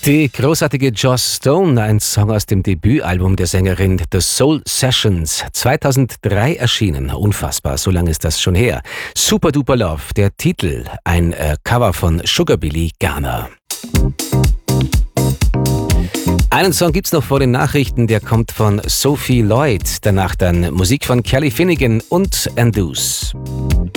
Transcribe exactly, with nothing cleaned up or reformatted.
Die großartige Joss Stone, ein Song aus dem Debütalbum der Sängerin The Soul Sessions, zweitausenddrei erschienen. Unfassbar, so lange ist das schon her. Super Duper Love, der Titel, ein äh, Cover von Sugar Billy Garner. Einen Song gibt's noch vor den Nachrichten, der kommt von Sophie Lloyd. Danach dann Musik von Kelly Finnegan und Andus.